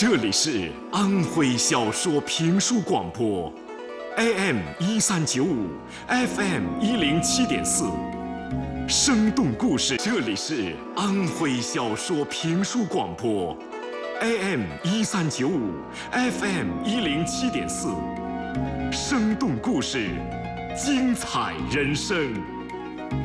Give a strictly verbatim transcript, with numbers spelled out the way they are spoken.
这里是安徽小说评书广播 ，A M 一三九五 ，F M 一零七点四，生动故事。这里是安徽小说评书广播 ，A M 一三九五 ，F M 一零七点四，生动故事，精彩人生。